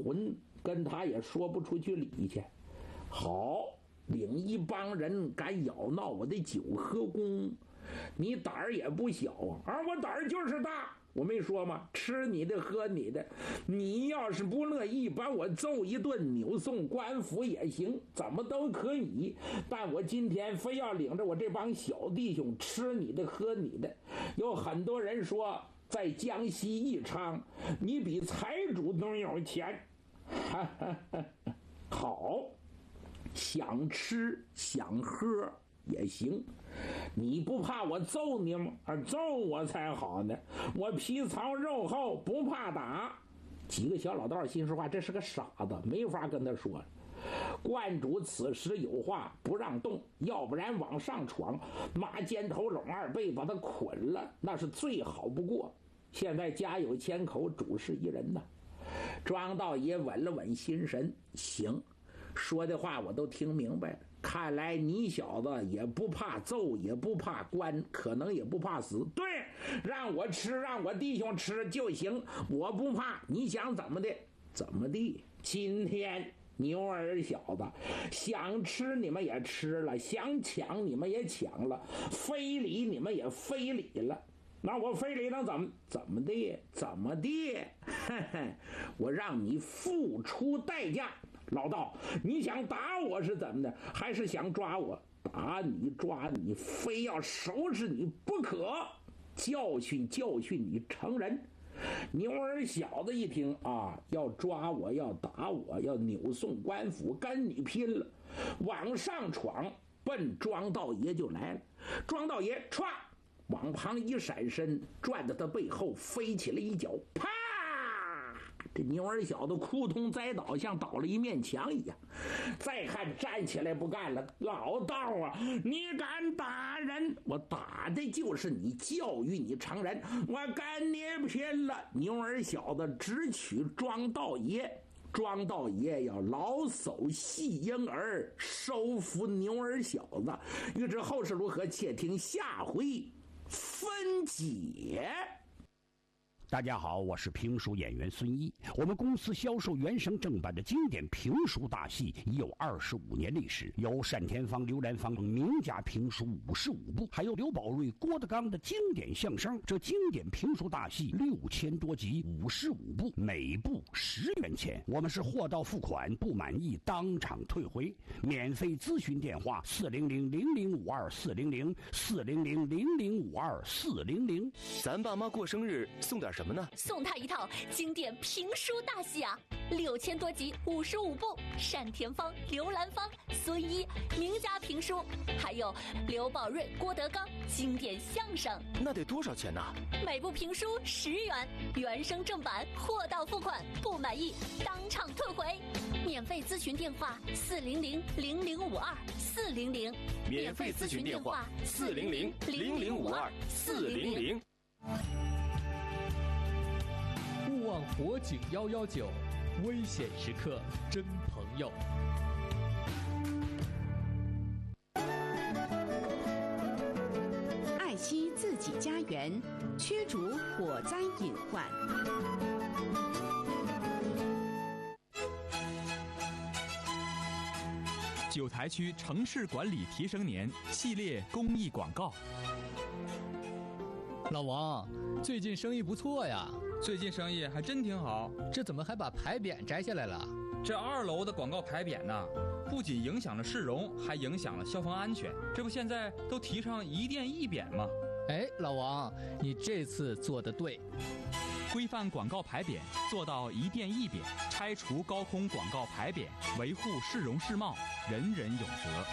混，跟他也说不出去理去。好，领一帮人敢咬闹我的九河宫，你胆儿也不小啊！而我胆儿就是大，我没说吗？吃你的喝你的，你要是不乐意把我揍一顿，扭送官府也行，怎么都可以。但我今天非要领着我这帮小弟兄吃你的喝你的。有很多人说，在江西宜昌，你比财主都有钱。哈哈哈，好，想吃想喝也行，你不怕我揍你吗？揍我才好呢，我皮糙肉厚，不怕打。几个小老道心说话，这是个傻子，没法跟他说。观主此时有话不让动，要不然往上闯，马肩头拢二背把他捆了，那是最好不过。现在家有千口，主事一人呐。庄道爷稳了稳心神，行，说的话我都听明白了。看来你小子也不怕揍，也不怕关，可能也不怕死。对，让我吃，让我弟兄吃就行，我不怕。你想怎么的怎么地。今天牛儿小子想吃你们也吃了，想抢你们也抢了，非礼你们也非礼了。那我非礼能怎么地？我让你付出代价。老道，你想打我是怎么的？还是想抓我？打你抓你，非要收拾你不可，教训你成人。牛儿小子一听啊，要抓我，要打我，要扭送官府，跟你拼了，往上闯，奔庄道爷就来了。庄道爷歘往旁一闪身，转到他背后飞起了一脚，啪！这牛儿小子扑通栽倒，像倒了一面墙一样。再看站起来不干了，老道啊，你敢打人？我打的就是你，教育你成人，我跟你拼了！牛儿小子直取庄道爷。庄道爷要老叟戏婴儿，收服牛儿小子。欲知后事如何，且听下回分解。 大家好，我是评书演员孙一。我们公司销售原声正版的经典评书大戏已有25年历史，有单田芳、刘兰芳名家评书55部，还有刘宝瑞、郭德纲的经典相声。这经典评书大戏6000多集，55部，每部10元钱。我们是货到付款，不满意当场退回。免费咨询电话400-0052-400，400-0052-400。 咱爸妈过生日送点什么呢？ 送他一套经典评书大戏啊，6000多集，55部，单田芳、刘兰芳、孙一名家评书，还有刘宝瑞、郭德纲经典相声。 那得多少钱呢？ 每部评书10元，原声正版，货到付款，不满意当场退回。免费咨询电话400-0052-400， 免费咨询电话400-0052-400。 勿忘火警119，危险时刻真朋友。 爱惜自己家园，驱逐火灾隐患。 九台区城市管理提升年系列公益广告。 老王，最近生意不错呀。 最近生意还真挺好。 这怎么还把牌匾摘下来了？ 这2楼的广告牌匾呢，不仅影响了市容，还影响了消防安全。这不现在都提倡一店一匾吗？ 哎，老王，你这次做得对。 规范广告牌匾，做到一店一匾，拆除高空广告牌匾，维护市容市貌，人人有责。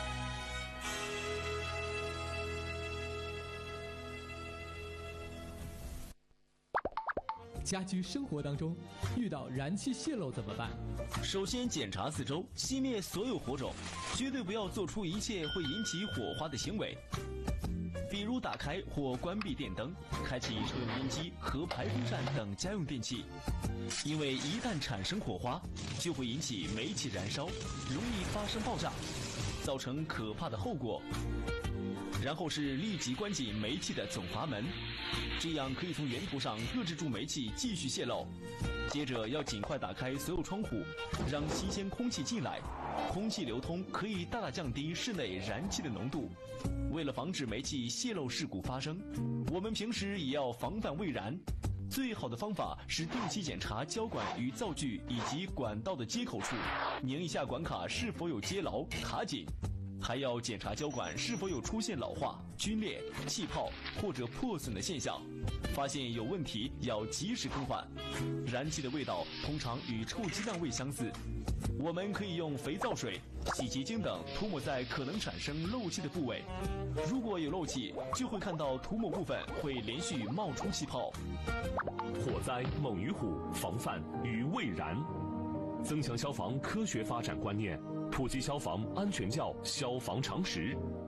家居生活当中遇到燃气泄漏怎么办？ 首先检查四周，熄灭所有火种，绝对不要做出一切会引起火花的行为，比如打开或关闭电灯，开启抽油烟机和排风扇等家用电器，因为一旦产生火花，就会引起煤气燃烧，容易发生爆炸，造成可怕的后果。然后是立即关紧煤气的总阀门，这样可以从源头上遏制住煤气继续泄漏。 接着要尽快打开所有窗户，让新鲜空气进来。空气流通可以大大降低室内燃气的浓度。为了防止煤气泄漏事故发生，我们平时也要防范未燃。最好的方法是定期检查胶管与灶具以及管道的接口处，拧一下管卡是否有接牢、卡紧。还要检查胶管是否有出现老化、皲裂、气泡或者破损的现象，发现有问题要及时更换。燃气的味道通常与臭鸡蛋味相似，我们可以用肥皂水、洗洁精等涂抹在可能产生漏气的部位。如果有漏气，就会看到涂抹部分会连续冒出气泡。 火灾猛于虎，防范于未然。增强消防科学发展观念，普及消防安全教消防常识，